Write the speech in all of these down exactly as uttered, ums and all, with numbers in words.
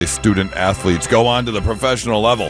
student athletes go on to the professional level.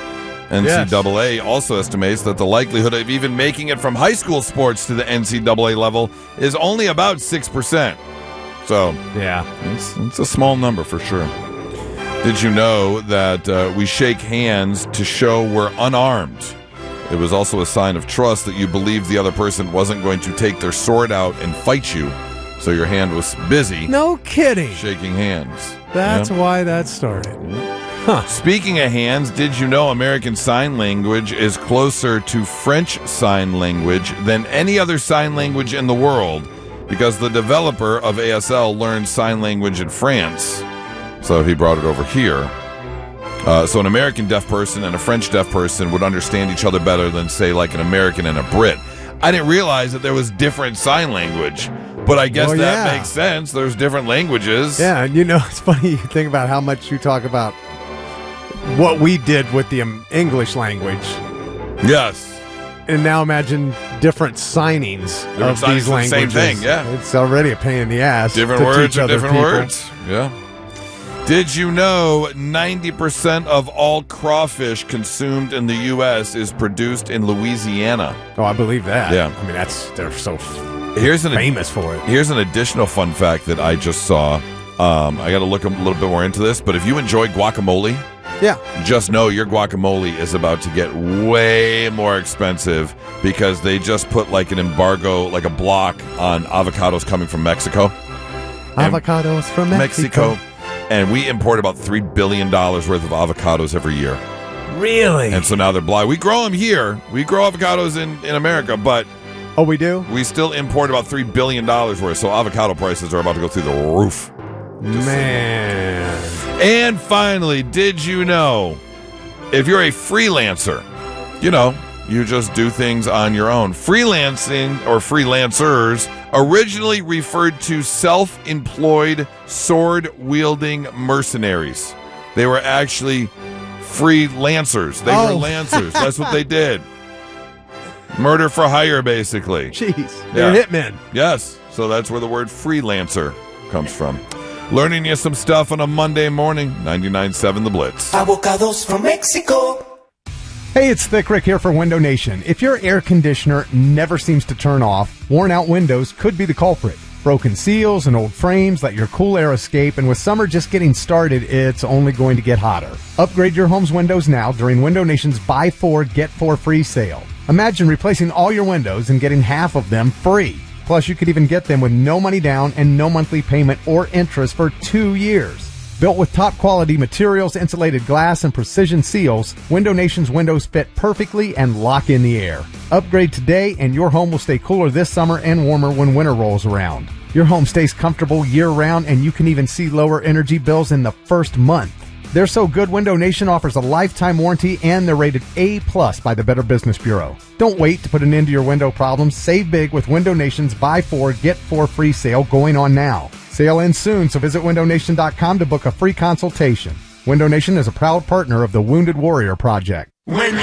N C double A yes. also estimates that the likelihood of even making it from high school sports to the N C double A level is only about six percent. So, yeah, it's, it's a small number for sure. Did you know that uh, we shake hands to show we're unarmed? It was also a sign of trust that you believed the other person wasn't going to take their sword out and fight you. So your hand was busy. No kidding. Shaking hands. That's yeah. why that started. Huh. Speaking of hands, did you know American Sign Language is closer to French Sign Language than any other sign language in the world? Because the developer of A S L learned sign language in France. So he brought it over here. Uh, so an American deaf person and a French deaf person would understand each other better than, say, like an American and a Brit. I didn't realize that there was different sign language. But I guess well, that yeah. makes sense. There's different languages. Yeah, and you know, it's funny you think about how much you talk about what we did with the um, English language. Yes. And now imagine different signings different of signings these languages. Same thing, yeah. It's already a pain in the ass. Different to words teach are other different people. words. Yeah. Did you know ninety percent of all crawfish consumed in the U S is produced in Louisiana? Oh, I believe that. Yeah. I mean, that's they're so here's an, famous for it. Here's an additional fun fact that I just saw. Um, I got to look a little bit more into this, but if you enjoy guacamole, yeah, just know your guacamole is about to get way more expensive because they just put like an embargo, like a block on avocados coming from Mexico. Avocados from Mexico. Mexico. And we import about three billion dollars worth of avocados every year. Really? And so now they're blind. We grow them here. We grow avocados in, in America, but... Oh, we do? We still import about three billion dollars worth, so avocado prices are about to go through the roof. Just Man. saying. And finally, did you know, if you're a freelancer, you know, you just do things on your own. Freelancing, or freelancers, originally referred to self-employed, sword-wielding mercenaries. They were actually freelancers. They oh. were lancers. That's what they did. Murder for hire, basically. Jeez. They're Yeah. hitmen. Yes. So that's where the word freelancer comes from. Learning you some stuff on a Monday morning. ninety-nine point seven The Blitz. Avocados from Mexico. Hey, it's Thick Rick here for Window Nation. If your air conditioner never seems to turn off, worn out windows could be the culprit. Broken seals and old frames let your cool air escape, and with summer just getting started, it's only going to get hotter. Upgrade your home's windows now during Window Nation's Buy Four, Get Four Free sale. Imagine replacing all your windows and getting half of them free. Plus, you could even get them with no money down and no monthly payment or interest for two years. Built with top-quality materials, insulated glass, and precision seals, Window Nation's windows fit perfectly and lock in the air. Upgrade today, and your home will stay cooler this summer and warmer when winter rolls around. Your home stays comfortable year-round, and you can even see lower energy bills in the first month. They're so good, Window Nation offers a lifetime warranty, and they're rated A plus by the Better Business Bureau. Don't wait to put an end to your window problems. Save big with Window Nation's Buy Four, Get Four Free sale going on now. Sale ends soon, so visit window nation dot com to book a free consultation. Window Nation is a proud partner of the Wounded Warrior Project. When